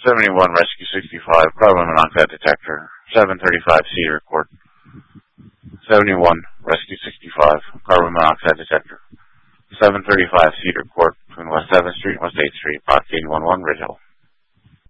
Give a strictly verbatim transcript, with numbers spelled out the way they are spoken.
seventy-one Rescue sixty-five, carbon monoxide detector, seven thirty-five Cedar Court. seventy-one Rescue sixty-five, carbon monoxide detector, seven thirty-five Cedar Court, between West seventh Street and West eighth Street, box eight one one, Ridge Hill.